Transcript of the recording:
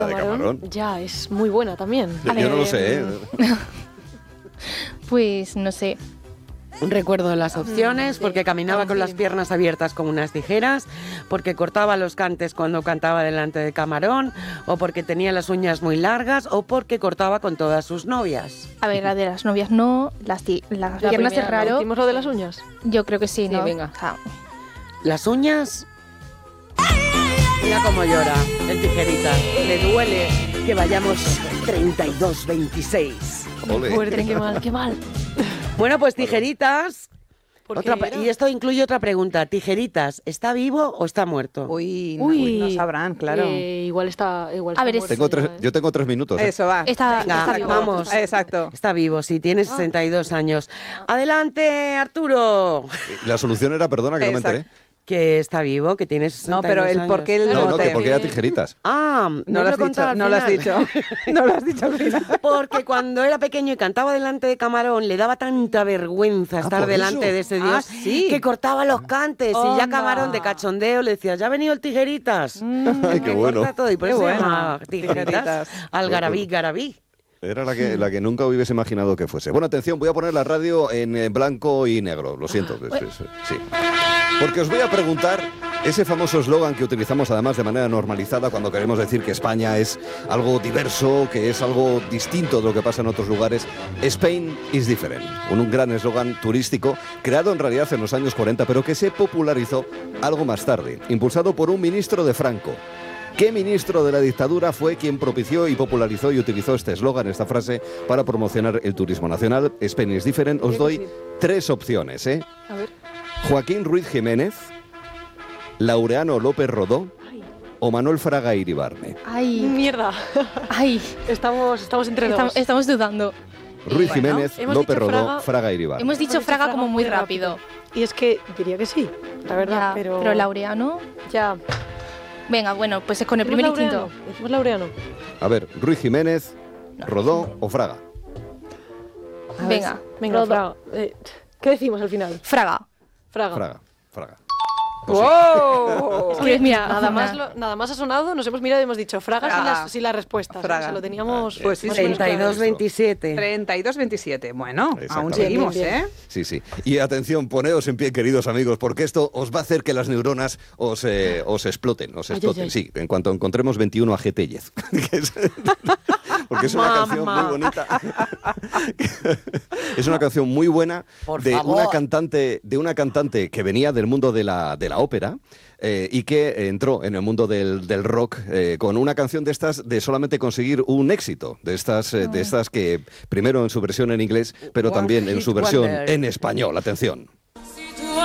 de camarón. Ya, es muy buena también. Yo no lo sé, ¿eh? Pues no sé. Recuerdo las opciones, porque caminaba con las piernas abiertas como unas tijeras, porque cortaba los cantes cuando cantaba delante de camarón, o porque tenía las uñas muy largas, o porque cortaba con todas sus novias. A ver, la de las novias no, las piernas primera, es raro. ¿Hicimos lo de las uñas? Yo creo que sí, Sí, ¿no? venga. O sea, Las uñas... Mira cómo llora el tijerita. Le duele que vayamos 32-26. Ole. Fuerte, qué mal, qué mal. Bueno, pues tijeritas... ¿Por qué era? Y esto incluye otra pregunta. Tijeritas, ¿está vivo o está muerto? Uy, Uy, no sabrán, claro. Igual está A ver, muerto Tengo ya, ¿eh? yo tengo 3 minutos. ¿eh? Eso va. está Venga, vivo. vamos. Exacto. Está vivo, sí, tiene 62 años. Adelante, Arturo. La solución era, perdona, que no me Exacto. enteré. Que está vivo, que tiene 62 No, pero el años. por qué el No, no, que mote. porque era tijeritas. Ah, No lo has contado dicho, al no lo has final. dicho. No lo has dicho al final. Porque cuando era pequeño y cantaba delante de camarón, le daba tanta vergüenza estar por delante eso. de ese dios sí. que cortaba los cantes. Y ya Onda. camarón de cachondeo le decía, ya ha venido el tijeritas. Ay, qué Me bueno. corta todo, y por Qué eso se bueno. llama tijeritas. Tijeritas. Algarabí, garabí. Era la que nunca hubiese imaginado que fuese. Bueno, atención, voy a poner la radio en blanco y negro. Lo siento. Sí. Porque os voy a preguntar ese famoso eslogan que utilizamos además de manera normalizada cuando queremos decir que España es algo diverso, que es algo distinto de lo que pasa en otros lugares. Spain is different. Un gran eslogan turístico creado en realidad en los años 40, pero que se popularizó algo más tarde, impulsado por un ministro de Franco. ¿Qué ministro de la dictadura fue quien propició y popularizó y utilizó este eslogan, esta frase, para promocionar el turismo nacional? Spain is different. Os doy 3 opciones, ¿eh? A ver. Joaquín Ruiz Jiménez, Laureano López Rodó o Manuel Fraga Iribarne. Ay, Mierda. ay. Estamos entre dos. Estamos dudando. Ruiz Bueno, Jiménez, hemos López dicho Rodó, Fraga. Fraga Iribarne. Hemos dicho Fraga como muy rápido. Y es que diría que sí, la verdad, Ya, pero Laureano. ya. Venga, bueno, pues es con el primer instinto. Decimos Laureano. A ver, Ruiz Jiménez, Rodó o Fraga. Venga, Venga, Rodó. Fraga. ¿Qué decimos al final? Fraga. Fraga. Fraga. ¡Wow! Es que, mira, Nada más ha sonado, nos hemos mirado y hemos dicho Fraga Fraga. sin las respuestas. Fraga. O sea, lo teníamos Pues sí, más o menos claro. 32-27. 32-27. Bueno, aún Exactamente. seguimos, Bien, bien. ¿eh? Sí, sí. Y atención, poneos en pie, queridos amigos, porque esto os va a hacer que las neuronas os exploten, ay. Sí, en cuanto encontremos 21 ageteyez. Porque es una canción muy bonita. Es una canción muy buena Por de favor. una cantante que venía del mundo de la ópera. Y que entró en el mundo del rock con una canción de estas de solamente conseguir un éxito, de estas que primero en su versión en inglés, pero One también en hit su versión wonder. en español. Atención.